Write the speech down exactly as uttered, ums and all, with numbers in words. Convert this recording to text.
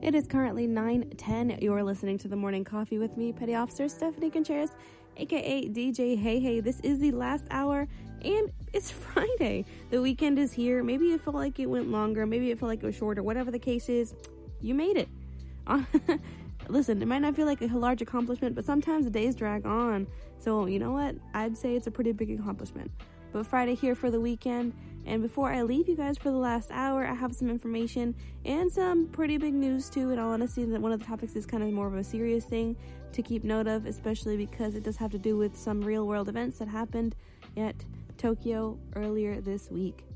It is currently nine ten. You're listening to The Morning Coffee with me, Petty Officer Stephanie Contreras, aka D J Hey Hey. This is the last hour, and it's Friday. The weekend is here. Maybe it felt like it went longer. Maybe it felt like it was shorter. Whatever the case is, you made it. Listen, it might not feel like a large accomplishment, but sometimes the days drag on. So, you know what? I'd say it's a pretty big accomplishment. But Friday here for the weekend. And before I leave you guys for the last hour, I have some information and some pretty big news too. In all honesty, that one of the topics is kind of more of a serious thing to keep note of, especially because it does have to do with some real world events that happened at Tokyo earlier this week.